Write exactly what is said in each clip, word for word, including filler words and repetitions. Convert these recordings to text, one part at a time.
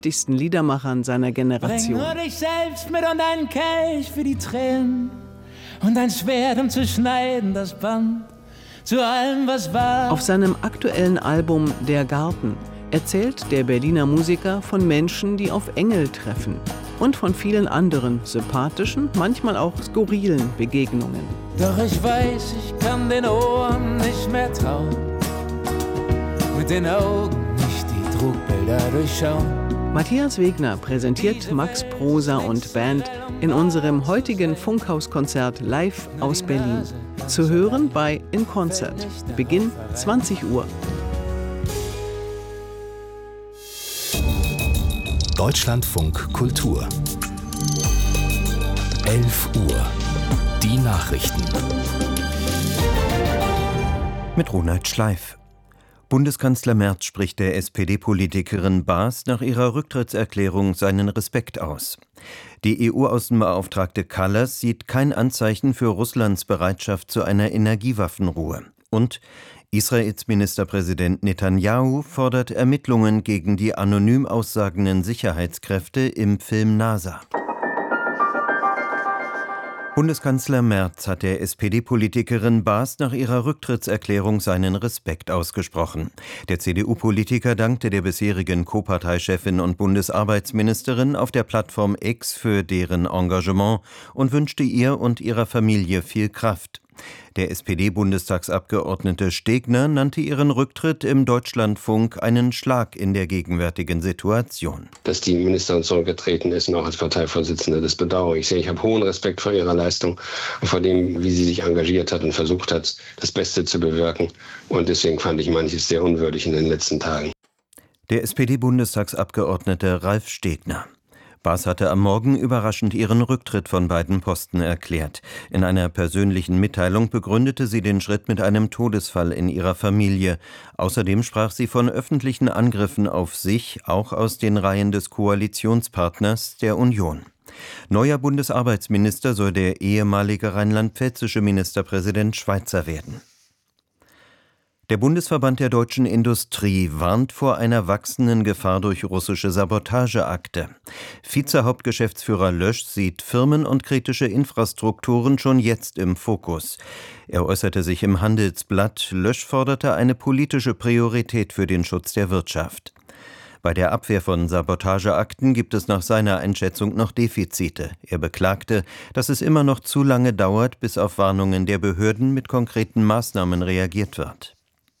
wichtigsten Liedermachern seiner Generation. Bring nur dich selbst mit und einen Kelch für die Tränen und ein Schwert, um zu schneiden, das Band zu allem, was war. Auf seinem aktuellen Album Der Garten erzählt der Berliner Musiker von Menschen, die auf Engel treffen und von vielen anderen sympathischen, manchmal auch skurrilen Begegnungen. Doch ich weiß, ich kann den Ohren nicht mehr trauen, mit den Augen nicht die Trugbilder durchschauen. Matthias Wegner präsentiert Max Prosa und Band in unserem heutigen Funkhauskonzert live aus Berlin. Zu hören bei In Concert. Beginn zwanzig Uhr. Deutschlandfunk Kultur. elf Uhr. Die Nachrichten. Mit Ronald Schleif. Bundeskanzler Merz spricht der S P D-Politikerin Baas nach ihrer Rücktrittserklärung seinen Respekt aus. Die E U-Außenbeauftragte Kallas sieht kein Anzeichen für Russlands Bereitschaft zu einer Energiewaffenruhe. Und Israels Ministerpräsident Netanyahu fordert Ermittlungen gegen die anonym aussagenden Sicherheitskräfte im Film NASA. Bundeskanzler Merz hat der S P D-Politikerin Baas nach ihrer Rücktrittserklärung seinen Respekt ausgesprochen. Der C D U-Politiker dankte der bisherigen Co-Parteichefin und Bundesarbeitsministerin auf der Plattform X für deren Engagement und wünschte ihr und ihrer Familie viel Kraft. Der S P D-Bundestagsabgeordnete Stegner nannte ihren Rücktritt im Deutschlandfunk einen Schlag in der gegenwärtigen Situation. Dass die Ministerin zurückgetreten ist, noch als Parteivorsitzende, das bedauere ich sehr. Ich habe hohen Respekt vor ihrer Leistung und vor dem, wie sie sich engagiert hat und versucht hat, das Beste zu bewirken. Und deswegen fand ich manches sehr unwürdig in den letzten Tagen. Der S P D-Bundestagsabgeordnete Ralf Stegner. Baas hatte am Morgen überraschend ihren Rücktritt von beiden Posten erklärt. In einer persönlichen Mitteilung begründete sie den Schritt mit einem Todesfall in ihrer Familie. Außerdem sprach sie von öffentlichen Angriffen auf sich, auch aus den Reihen des Koalitionspartners der Union. Neuer Bundesarbeitsminister soll der ehemalige rheinland-pfälzische Ministerpräsident Schweitzer werden. Der Bundesverband der deutschen Industrie warnt vor einer wachsenden Gefahr durch russische Sabotageakte. Vizehauptgeschäftsführer Lösch sieht Firmen und kritische Infrastrukturen schon jetzt im Fokus. Er äußerte sich im Handelsblatt. Lösch forderte eine politische Priorität für den Schutz der Wirtschaft. Bei der Abwehr von Sabotageakten gibt es nach seiner Einschätzung noch Defizite. Er beklagte, dass es immer noch zu lange dauert, bis auf Warnungen der Behörden mit konkreten Maßnahmen reagiert wird.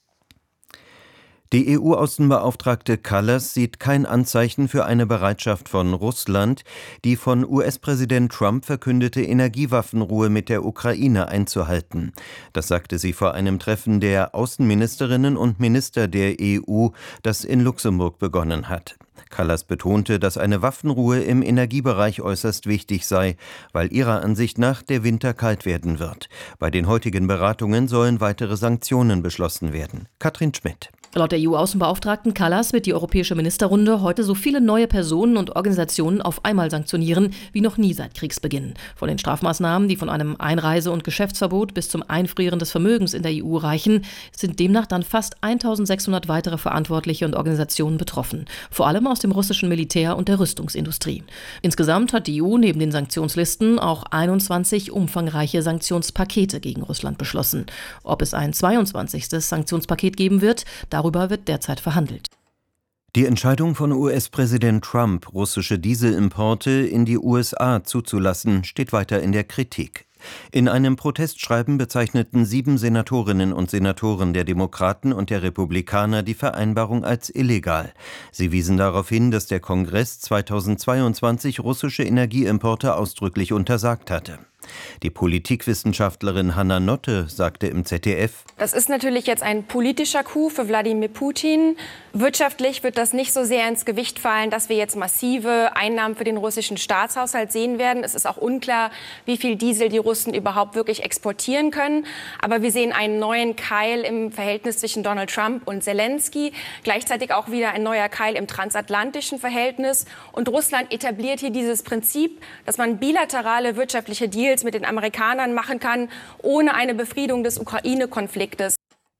Die E U-Außenbeauftragte Kallas sieht kein Anzeichen für eine Bereitschaft von Russland, die von U S-Präsident Trump verkündete Energiewaffenruhe mit der Ukraine einzuhalten. Das sagte sie vor einem Treffen der Außenministerinnen und Minister der E U, das in Luxemburg begonnen hat. Kallas betonte, dass eine Waffenruhe im Energiebereich äußerst wichtig sei, weil ihrer Ansicht nach der Winter kalt werden wird. Bei den heutigen Beratungen sollen weitere Sanktionen beschlossen werden. Katrin Schmidt. Laut der E U-Außenbeauftragten Kallas wird die Europäische Ministerrunde heute so viele neue Personen und Organisationen auf einmal sanktionieren wie noch nie seit Kriegsbeginn. Von den Strafmaßnahmen, die von einem Einreise- und Geschäftsverbot bis zum Einfrieren des Vermögens in der E U reichen, sind demnach dann fast eintausendsechshundert weitere Verantwortliche und Organisationen betroffen. Vor allem aus dem russischen Militär und der Rüstungsindustrie. Insgesamt hat die E U neben den Sanktionslisten auch einundzwanzig umfangreiche Sanktionspakete gegen Russland beschlossen. Ob es ein zweiundzwanzigstes Sanktionspaket geben wird, darüber wird derzeit verhandelt. Die Entscheidung von U S-Präsident Trump, russische Dieselimporte in die U S A zuzulassen, steht weiter in der Kritik. In einem Protestschreiben bezeichneten sieben Senatorinnen und Senatoren der Demokraten und der Republikaner die Vereinbarung als illegal. Sie wiesen darauf hin, dass der Kongress zweitausendzweiundzwanzig russische Energieimporte ausdrücklich untersagt hatte. Die Politikwissenschaftlerin Hanna Notte sagte im Z D F: Das ist natürlich jetzt ein politischer Coup für Wladimir Putin. Wirtschaftlich wird das nicht so sehr ins Gewicht fallen, dass wir jetzt massive Einnahmen für den russischen Staatshaushalt sehen werden. Es ist auch unklar, wie viel Diesel die Russen überhaupt wirklich exportieren können. Aber wir sehen einen neuen Keil im Verhältnis zwischen Donald Trump und Zelensky. Gleichzeitig auch wieder ein neuer Keil im transatlantischen Verhältnis. Und Russland etabliert hier dieses Prinzip, dass man bilaterale wirtschaftliche Deals mit den Amerikanern machen kann, ohne eine Befriedung des Ukraine-Konfliktes.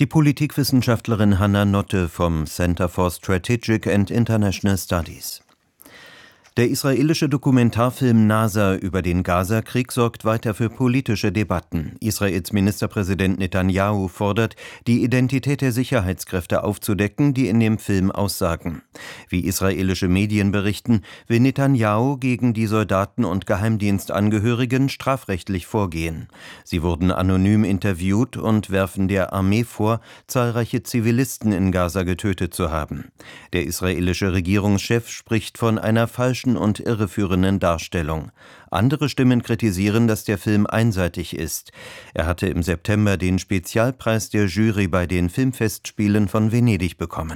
Die Politikwissenschaftlerin Hanna Notte vom Center for Strategic and International Studies. Der israelische Dokumentarfilm Nasa über den Gazakrieg sorgt weiter für politische Debatten. Israels Ministerpräsident Netanyahu fordert, die Identität der Sicherheitskräfte aufzudecken, die in dem Film aussagen. Wie israelische Medien berichten, will Netanyahu gegen die Soldaten und Geheimdienstangehörigen strafrechtlich vorgehen. Sie wurden anonym interviewt und werfen der Armee vor, zahlreiche Zivilisten in Gaza getötet zu haben. Der israelische Regierungschef spricht von einer falschen und irreführenden Darstellung. Andere Stimmen kritisieren, dass der Film einseitig ist. Er hatte im September den Spezialpreis der Jury bei den Filmfestspielen von Venedig bekommen.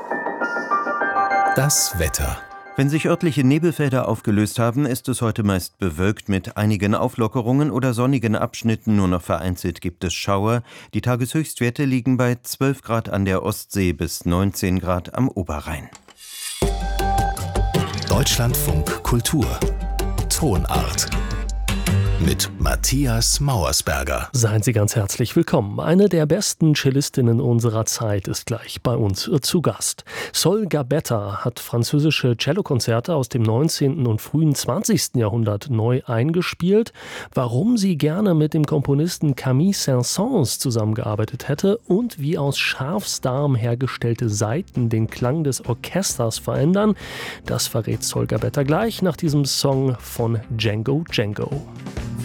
Das Wetter. Wenn sich örtliche Nebelfelder aufgelöst haben, ist es heute meist bewölkt mit einigen Auflockerungen oder sonnigen Abschnitten. Nur noch vereinzelt gibt es Schauer. Die Tageshöchstwerte liegen bei zwölf Grad an der Ostsee bis neunzehn Grad am Oberrhein. Deutschlandfunk Kultur. Tonart. Mit Matthias Mauersberger. Seien Sie ganz herzlich willkommen. Eine der besten Cellistinnen unserer Zeit ist gleich bei uns zu Gast. Sol Gabetta hat französische Cellokonzerte aus dem neunzehnten und frühen zwanzigsten Jahrhundert neu eingespielt. Warum sie gerne mit dem Komponisten Camille Saint-Saëns zusammengearbeitet hätte und wie aus Schafsdarm hergestellte Saiten den Klang des Orchesters verändern, das verrät Sol Gabetta gleich nach diesem Song von Django Django.